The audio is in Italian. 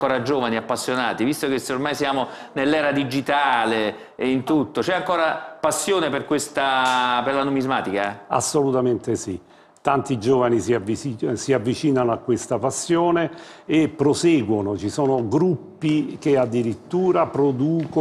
ancora giovani, appassionati, visto che ormai siamo nell'era digitale e in tutto, c'è ancora passione per per la numismatica? Assolutamente sì. Tanti giovani si avvicinano a questa passione e proseguono. Ci sono gruppi che addirittura producono